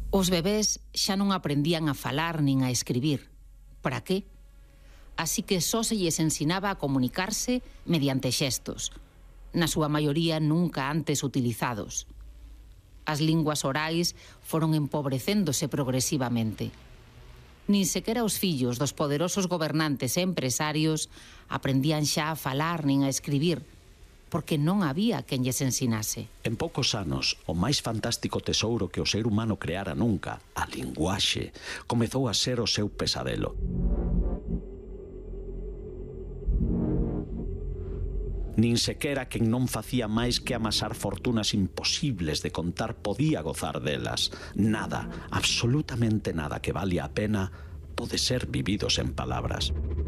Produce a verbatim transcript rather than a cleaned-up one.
Os bebés xa non aprendían a falar nin a escribir. Para qué? Así que só se lles ensinaba a comunicarse mediante xestos, na súa maioría nunca antes utilizados. As linguas orais foron empobrecéndose progresivamente. Nin sequera os fillos dos poderosos gobernantes e empresarios aprendían xa a falar nin a escribir, porque non había quen lles ensinase. En poucos anos, o máis fantástico tesouro que o ser humano creara nunca, a linguaxe, comezou a ser o seu pesadelo. Nin sequera quen non facía máis que amasar fortunas imposibles de contar podía gozar delas. Nada, absolutamente nada que valía a pena pode ser vivido sen palabras.